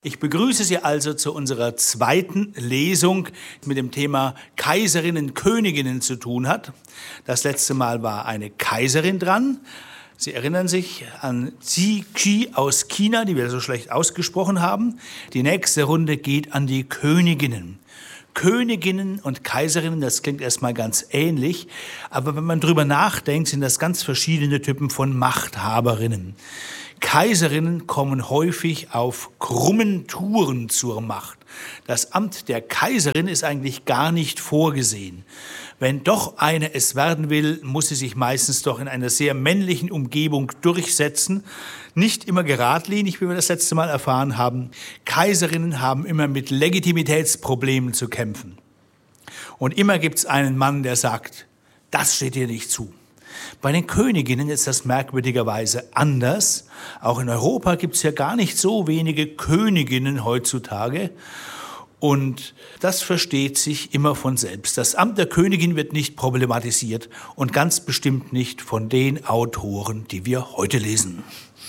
Ich begrüße Sie also zu unserer zweiten Lesung, die mit dem Thema Kaiserinnen, Königinnen zu tun hat. Das letzte Mal war eine Kaiserin dran. Sie erinnern sich an Zi Qi aus China, die wir so schlecht ausgesprochen haben. Die nächste Runde geht an die Königinnen. Königinnen und Kaiserinnen, das klingt erstmal ganz ähnlich, aber wenn man drüber nachdenkt, sind das ganz verschiedene Typen von Machthaberinnen. Kaiserinnen kommen häufig auf krummen Touren zur Macht. Das Amt der Kaiserin ist eigentlich gar nicht vorgesehen. Wenn doch eine es werden will, muss sie sich meistens doch in einer sehr männlichen Umgebung durchsetzen. Nicht immer geradlinig, wie wir das letzte Mal erfahren haben. Kaiserinnen haben immer mit Legitimitätsproblemen zu kämpfen. Und immer gibt es einen Mann, der sagt, das steht dir nicht zu. Bei den Königinnen ist das merkwürdigerweise anders. Auch in Europa gibt es ja gar nicht so wenige Königinnen heutzutage. Und das versteht sich immer von selbst. Das Amt der Königin wird nicht problematisiert und ganz bestimmt nicht von den Autoren, die wir heute lesen.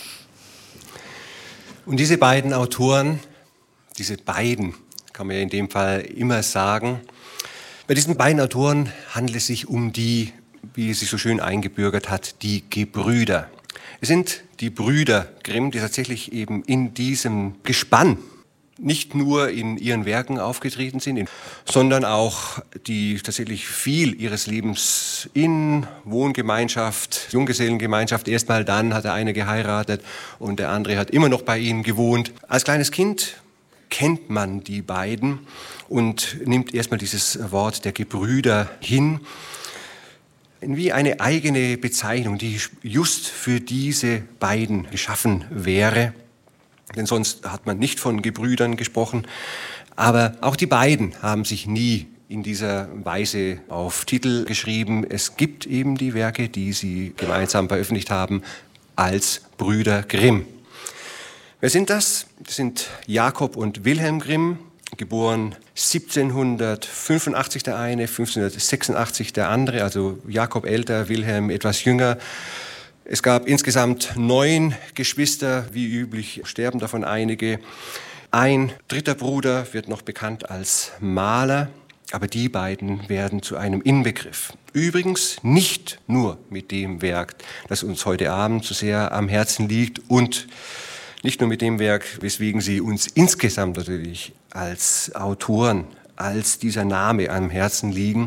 Und diese beiden Autoren, diese beiden, kann man ja in dem Fall immer sagen, bei diesen beiden Autoren handelt es sich um die, wie es sich so schön eingebürgert hat, die Gebrüder. Es sind die Brüder Grimm, die tatsächlich eben in diesem Gespann nicht nur in ihren Werken aufgetreten sind, sondern auch die tatsächlich viel ihres Lebens in Wohngemeinschaft, Junggesellengemeinschaft, erstmal dann hat der eine geheiratet und der andere hat immer noch bei ihnen gewohnt. Als kleines Kind kennt man die beiden und nimmt erstmal dieses Wort der Gebrüder hin, wie eine eigene Bezeichnung, die just für diese beiden geschaffen wäre. Denn sonst hat man nicht von Gebrüdern gesprochen. Aber auch die beiden haben sich nie in dieser Weise auf Titel geschrieben. Es gibt eben die Werke, die sie gemeinsam veröffentlicht haben, als Brüder Grimm. Wer sind das? Das sind Jakob und Wilhelm Grimm, geboren 1785 der eine, 1586 der andere, also Jakob älter, Wilhelm etwas jünger. Es gab insgesamt 9 Geschwister, wie üblich sterben davon einige. Ein dritter Bruder wird noch bekannt als Maler, aber die beiden werden zu einem Inbegriff. Übrigens nicht nur mit dem Werk, das uns heute Abend so sehr am Herzen liegt und nicht nur mit dem Werk, weswegen sie uns insgesamt natürlich als Autoren, als dieser Name am Herzen liegen,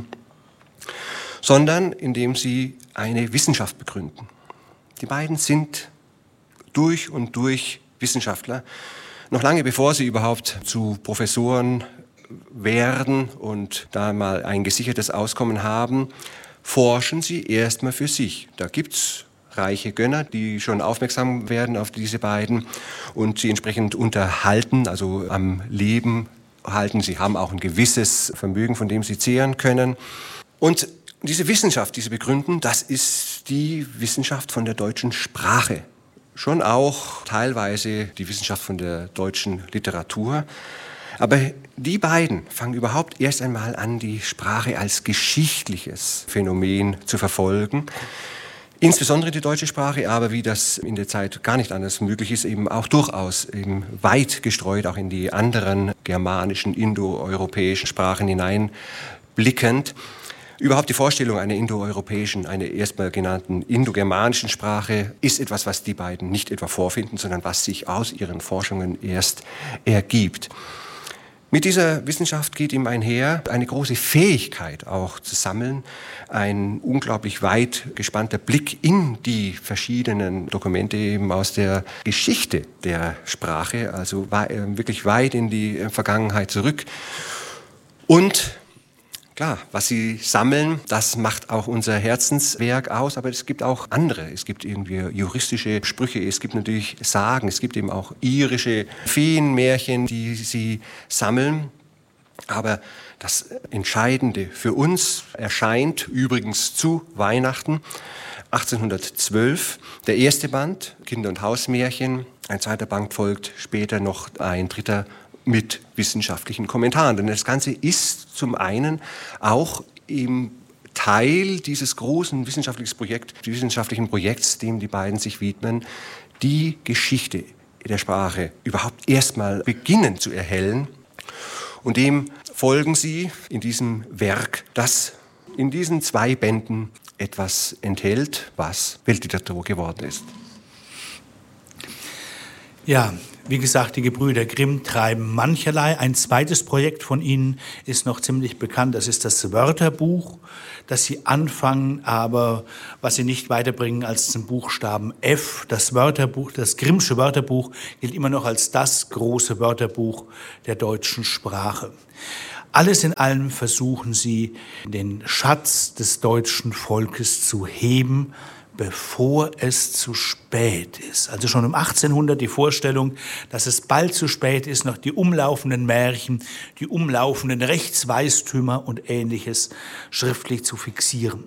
sondern indem sie eine Wissenschaft begründen. Die beiden sind durch und durch Wissenschaftler. Noch lange bevor sie überhaupt zu Professoren werden und da mal ein gesichertes Auskommen haben, forschen sie erstmal für sich. Da gibt es reiche Gönner, die schon aufmerksam werden auf diese beiden und sie entsprechend unterhalten, also am Leben halten. Sie haben auch ein gewisses Vermögen, von dem sie zehren können. Und diese Wissenschaft, die sie begründen, das ist die Wissenschaft von der deutschen Sprache. Schon auch teilweise die Wissenschaft von der deutschen Literatur. Aber die beiden fangen überhaupt erst einmal an, die Sprache als geschichtliches Phänomen zu verfolgen. Insbesondere die deutsche Sprache, aber wie das in der Zeit gar nicht anders möglich ist, eben auch durchaus eben weit gestreut, auch in die anderen germanischen, indoeuropäischen Sprachen hineinblickend. Überhaupt die Vorstellung einer indoeuropäischen, einer erstmal genannten indogermanischen Sprache ist etwas, was die beiden nicht etwa vorfinden, sondern was sich aus ihren Forschungen erst ergibt. Mit dieser Wissenschaft geht ihm einher eine große Fähigkeit auch zu sammeln, ein unglaublich weit gespannter Blick in die verschiedenen Dokumente eben aus der Geschichte der Sprache, also wirklich weit in die Vergangenheit zurück. Und klar, was sie sammeln, das macht auch unser Herzenswerk aus, aber es gibt auch andere. Es gibt irgendwie juristische Sprüche, es gibt natürlich Sagen, es gibt eben auch irische Feenmärchen, die sie sammeln. Aber das Entscheidende für uns erscheint übrigens zu Weihnachten 1812, der erste Band, Kinder- und Hausmärchen, ein zweiter Band folgt später noch ein dritter mit wissenschaftlichen Kommentaren. Denn das Ganze ist zum einen auch im Teil dieses großen wissenschaftlichen Projekts, dem die beiden sich widmen, die Geschichte der Sprache überhaupt erstmal beginnen zu erhellen. Und dem folgen sie in diesem Werk, das in diesen 2 Bänden etwas enthält, was Weltliteratur geworden ist. Ja, wie gesagt, die Gebrüder Grimm treiben mancherlei. Ein zweites Projekt von ihnen ist noch ziemlich bekannt. Das ist das Wörterbuch, das sie anfangen, aber was sie nicht weiterbringen als zum Buchstaben F. Das Wörterbuch, das Grimmsche Wörterbuch gilt immer noch als das große Wörterbuch der deutschen Sprache. Alles in allem versuchen sie, den Schatz des deutschen Volkes zu heben, bevor es zu spät ist. Also schon um 1800 die Vorstellung, dass es bald zu spät ist, noch die umlaufenden Märchen, die umlaufenden Rechtsweistümer und Ähnliches schriftlich zu fixieren.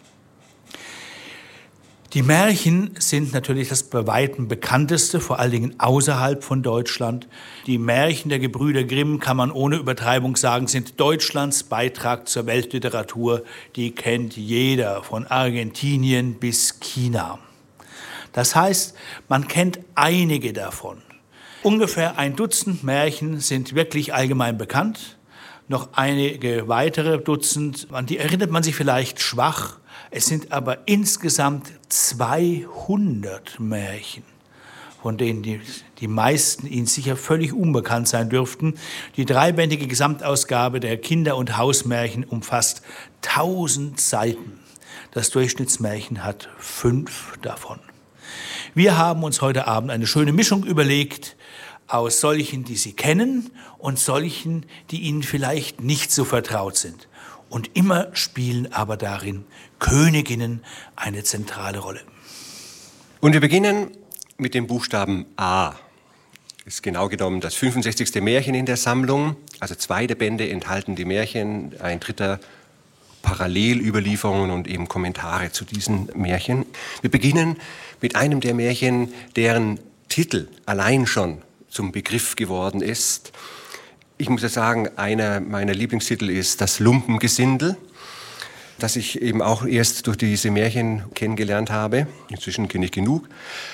Die Märchen sind natürlich das bei weitem bekannteste, vor allen Dingen außerhalb von Deutschland. Die Märchen der Gebrüder Grimm, kann man ohne Übertreibung sagen, sind Deutschlands Beitrag zur Weltliteratur. Die kennt jeder, von Argentinien bis China. Das heißt, man kennt einige davon. Ungefähr 1 Dutzend Märchen sind wirklich allgemein bekannt. Noch einige weitere Dutzend, an die erinnert man sich vielleicht schwach. Es sind aber insgesamt 200 Märchen, von denen die meisten Ihnen sicher völlig unbekannt sein dürften. Die 3-bändige Gesamtausgabe der Kinder- und Hausmärchen umfasst 1000 Seiten. Das Durchschnittsmärchen hat 5 davon. Wir haben uns heute Abend eine schöne Mischung überlegt aus solchen, die Sie kennen, und solchen, die Ihnen vielleicht nicht so vertraut sind. Und immer spielen aber darin Königinnen eine zentrale Rolle. Und wir beginnen mit dem Buchstaben A. Das ist genau genommen das 65. Märchen in der Sammlung. Also 2 der Bände enthalten die Märchen, ein 3. Parallelüberlieferungen und eben Kommentare zu diesen Märchen. Wir beginnen mit einem der Märchen, deren Titel allein schon zum Begriff geworden ist. Ich muss ja sagen, einer meiner Lieblingstitel ist Das Lumpengesindel, das ich eben auch erst durch diese Märchen kennengelernt habe. Inzwischen kenne ich genug.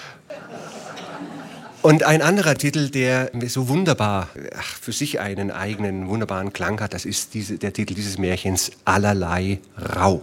Und ein anderer Titel, der so wunderbar für sich einen eigenen wunderbaren Klang hat, das ist der Titel dieses Märchens Allerlei Rau.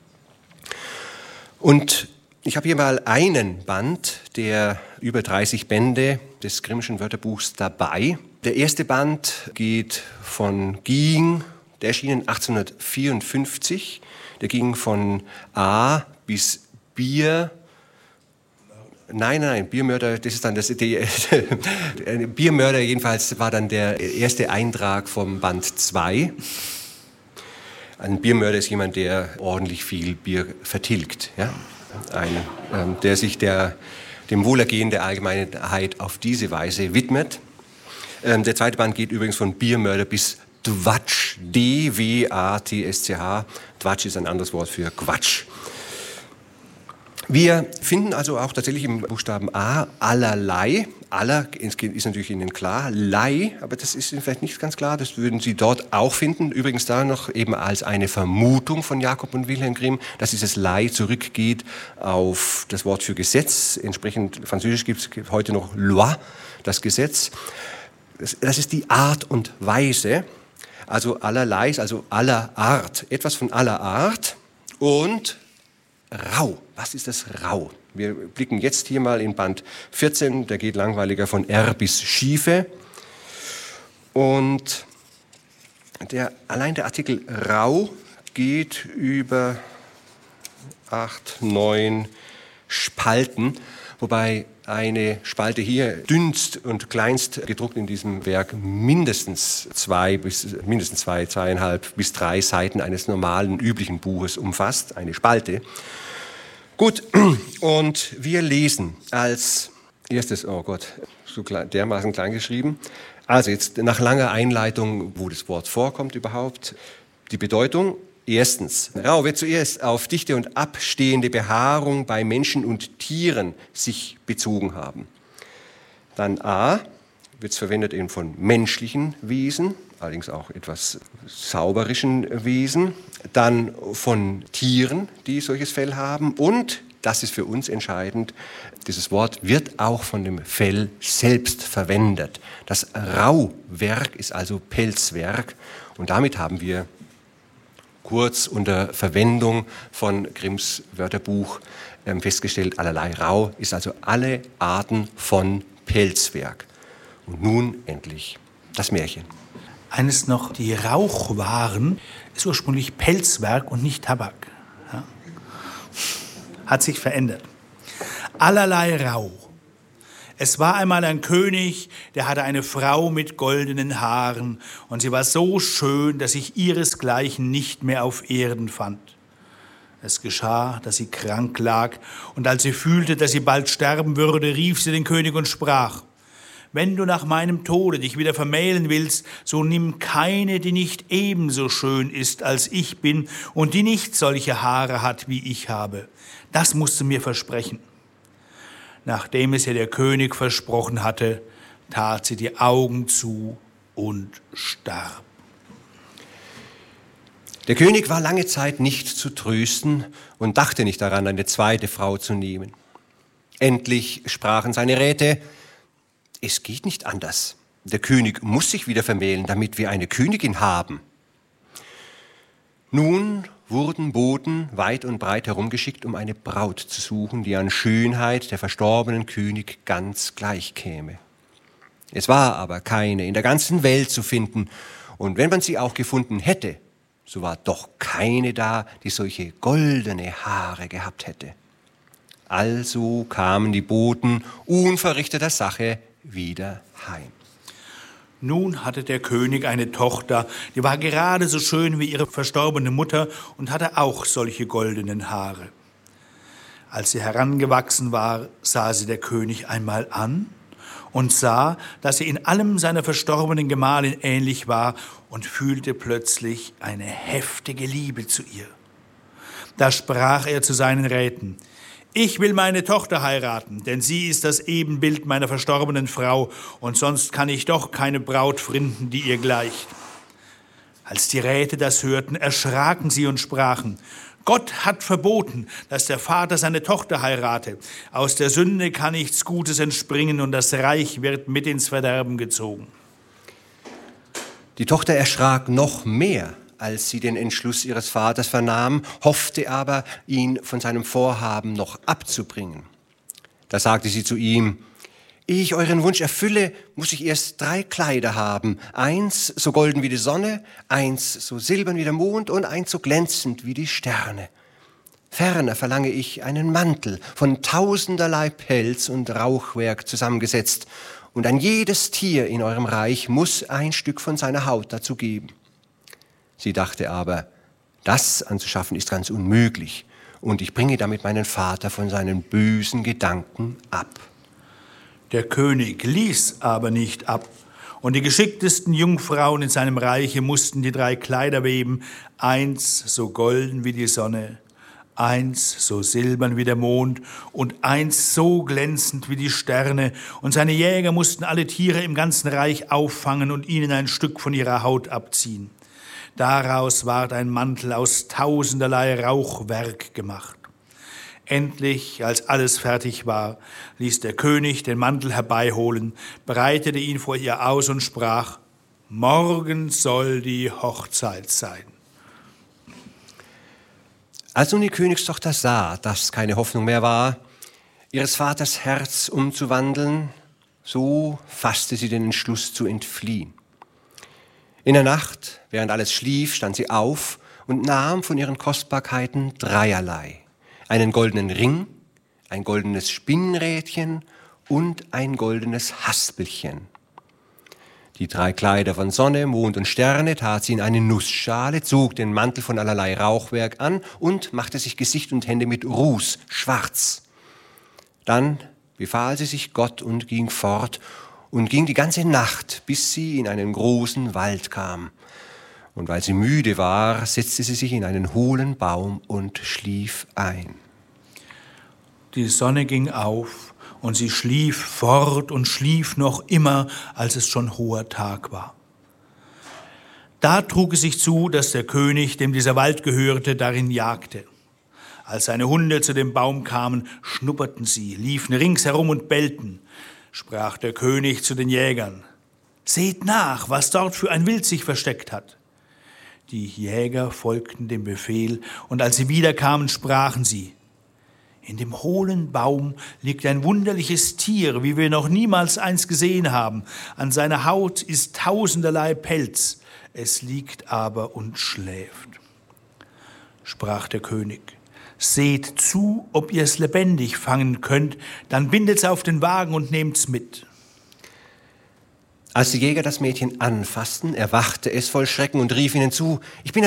Und ich habe hier mal einen Band der über 30 Bände des Grimmschen Wörterbuchs dabei. Der erste Band geht von Gieng, der erschien 1854. Der ging von A bis Bier. Nein, Biermörder, das ist dann Biermörder jedenfalls war dann der erste Eintrag vom Band 2. Ein Biermörder ist jemand, der ordentlich viel Bier vertilgt. Ja? Der sich dem Wohlergehen der Allgemeinheit auf diese Weise widmet. Der zweite Band geht übrigens von Biermörder bis Dwatsch, D-W-A-T-S-C-H. Dwatsch ist ein anderes Wort für Quatsch. Wir finden also auch tatsächlich im Buchstaben A allerlei. Aller ist natürlich Ihnen klar, Lei, aber das ist Ihnen vielleicht nicht ganz klar, das würden Sie dort auch finden. Übrigens da noch eben als eine Vermutung von Jakob und Wilhelm Grimm, dass dieses Lei zurückgeht auf das Wort für Gesetz. Entsprechend Französisch gibt es heute noch Loi, das Gesetz. Das ist die Art und Weise, also allerlei, also aller Art, etwas von aller Art und Rau. Was ist das Rau? Wir blicken jetzt hier mal in Band 14, der geht langweiliger von R bis Schiefe. Und allein der Artikel Rau geht über 8, 9 Spalten, wobei eine Spalte hier dünnst und kleinst gedruckt in diesem Werk mindestens 2,5 bis 3 Seiten eines normalen, üblichen Buches umfasst, eine Spalte. Gut, und wir lesen als erstes, oh Gott, so dermaßen klein geschrieben. Also jetzt nach langer Einleitung, wo das Wort vorkommt überhaupt, die Bedeutung. Erstens, Rau wird zuerst auf dichte und abstehende Behaarung bei Menschen und Tieren sich bezogen haben. Dann A, wird es verwendet eben von menschlichen Wesen, allerdings auch etwas sauberischen Wesen. Dann von Tieren, die solches Fell haben. Und das ist für uns entscheidend, dieses Wort wird auch von dem Fell selbst verwendet. Das Rauwerk ist also Pelzwerk und damit haben wir kurz unter Verwendung von Grimms Wörterbuch festgestellt, allerlei Rau ist also alle Arten von Pelzwerk. Und nun endlich das Märchen. Eines noch, die Rauchwaren ist ursprünglich Pelzwerk und nicht Tabak. Ja? Hat sich verändert. Allerlei Rau. Es war einmal ein König, der hatte eine Frau mit goldenen Haaren und sie war so schön, dass sich ihresgleichen nicht mehr auf Erden fand. Es geschah, dass sie krank lag und als sie fühlte, dass sie bald sterben würde, rief sie den König und sprach: Wenn du nach meinem Tode dich wieder vermählen willst, so nimm keine, die nicht ebenso schön ist, als ich bin und die nicht solche Haare hat, wie ich habe. Das musst du mir versprechen. Nachdem es ihr der König versprochen hatte, tat sie die Augen zu und starb. Der König war lange Zeit nicht zu trösten und dachte nicht daran, eine zweite Frau zu nehmen. Endlich sprachen seine Räte: Es geht nicht anders. Der König muss sich wieder vermählen, damit wir eine Königin haben. Nun wurden Boten weit und breit herumgeschickt, um eine Braut zu suchen, die an Schönheit der verstorbenen König ganz gleich käme. Es war aber keine in der ganzen Welt zu finden, und wenn man sie auch gefunden hätte, so war doch keine da, die solche goldene Haare gehabt hätte. Also kamen die Boten unverrichteter Sache wieder heim. Nun hatte der König eine Tochter, die war gerade so schön wie ihre verstorbene Mutter und hatte auch solche goldenen Haare. Als sie herangewachsen war, sah sie der König einmal an und sah, dass sie in allem seiner verstorbenen Gemahlin ähnlich war und fühlte plötzlich eine heftige Liebe zu ihr. Da sprach er zu seinen Räten: Ich will meine Tochter heiraten, denn sie ist das Ebenbild meiner verstorbenen Frau und sonst kann ich doch keine Braut finden, die ihr gleicht. Als die Räte das hörten, erschraken sie und sprachen: Gott hat verboten, dass der Vater seine Tochter heirate. Aus der Sünde kann nichts Gutes entspringen und das Reich wird mit ins Verderben gezogen. Die Tochter erschrak noch mehr, als sie den Entschluss ihres Vaters vernahm, hoffte aber, ihn von seinem Vorhaben noch abzubringen. Da sagte sie zu ihm: Ehe ich euren Wunsch erfülle, muss ich erst 3 Kleider haben, 1 so golden wie die Sonne, 1 so silbern wie der Mond und 1 so glänzend wie die Sterne. Ferner verlange ich einen Mantel von tausenderlei Pelz und Rauchwerk zusammengesetzt, und an jedes Tier in eurem Reich muss ein Stück von seiner Haut dazu geben. Sie dachte aber, das anzuschaffen ist ganz unmöglich, und ich bringe damit meinen Vater von seinen bösen Gedanken ab. Der König ließ aber nicht ab, und die geschicktesten Jungfrauen in seinem Reiche mussten die 3 Kleider weben, 1 so golden wie die Sonne, 1 so silbern wie der Mond und 1 so glänzend wie die Sterne, und seine Jäger mussten alle Tiere im ganzen Reich auffangen und ihnen ein Stück von ihrer Haut abziehen. Daraus ward ein Mantel aus tausenderlei Rauchwerk gemacht. Endlich, als alles fertig war, ließ der König den Mantel herbeiholen, breitete ihn vor ihr aus und sprach: Morgen soll die Hochzeit sein. Als nun die Königstochter sah, dass keine Hoffnung mehr war, ihres Vaters Herz umzuwandeln, so fasste sie den Entschluss zu entfliehen. In der Nacht, während alles schlief, stand sie auf und nahm von ihren Kostbarkeiten 3 einen goldenen Ring, ein goldenes Spinnrädchen und ein goldenes Haspelchen. Die 3 Kleider von Sonne, Mond und Sterne tat sie in eine Nussschale, zog den Mantel von allerlei Rauchwerk an und machte sich Gesicht und Hände mit Ruß schwarz. Dann befahl sie sich Gott und ging fort und ging die ganze Nacht, bis sie in einen großen Wald kam. Und weil sie müde war, setzte sie sich in einen hohlen Baum und schlief ein. Die Sonne ging auf und sie schlief fort und schlief noch immer, als es schon hoher Tag war. Da trug es sich zu, dass der König, dem dieser Wald gehörte, darin jagte. Als seine Hunde zu dem Baum kamen, schnupperten sie, liefen ringsherum und bellten. Sprach der König zu den Jägern: Seht nach, was dort für ein Wild sich versteckt hat. Die Jäger folgten dem Befehl, und als sie wiederkamen, sprachen sie: In dem hohlen Baum liegt ein wunderliches Tier, wie wir noch niemals eins gesehen haben. An seiner Haut ist tausenderlei Pelz, es liegt aber und schläft. Sprach der König: Seht zu, ob ihr es lebendig fangen könnt, dann bindet's auf den Wagen und nehmt's mit. Als die Jäger das Mädchen anfassten, erwachte es voll Schrecken und rief ihnen zu: Ich bin